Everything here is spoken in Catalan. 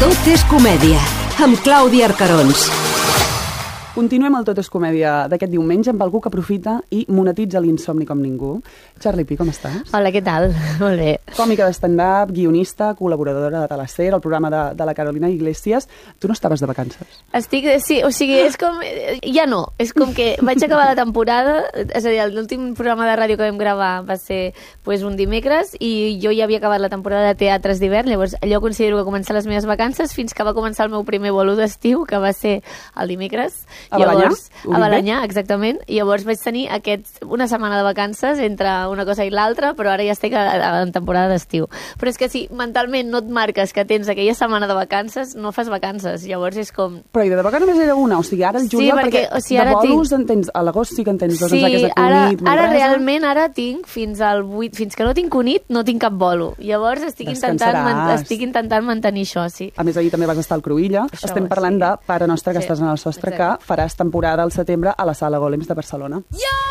Tot és comèdia, amb Clàudia Arcarons. Continuem el Tot és comèdia d'aquest diumenge amb algú que aprofita i monetitza l'insomni com ningú. Charlie Pi, com estàs? Hola, què tal? Molt bé. Còmica de stand-up, guionista, col·laboradora de Talacer, el programa de la Carolina Iglesias. Tu no estaves de vacances? Sí, o sigui, és com... Ja no, és com que vaig acabar la temporada, és a dir, l'últim programa de ràdio que vam gravar va ser un dimecres i jo ja havia acabat la temporada de teatres d'hivern, llavors allò considero que començar les meves vacances fins que va començar el meu primer bolo d'estiu, que va ser el dimecres. A Balanyà? A Balanyà, exactament. I llavors vaig tenir una setmana de vacances entre una cosa i l'altra, però ara ja estic en temporada d'estiu. Però és que si mentalment no et marques que tens aquella setmana de vacances, no fas vacances. Llavors és com... Però i de vacances només era una, o sigui, ara el juliol, perquè de bolos en tens, a l'agost sí que en tens dos, sí, de Cunit, ara realment tinc fins al 8, fins que no tinc Cunit, no tinc cap bolo. Llavors estic intentant mantenir això, sí. A més, ahir també vas estar al Cruïlla. Estem parlant de Pare Nostre, que estàs en el sostre, que faràs temporada al setembre a la Sala Golems de Barcelona.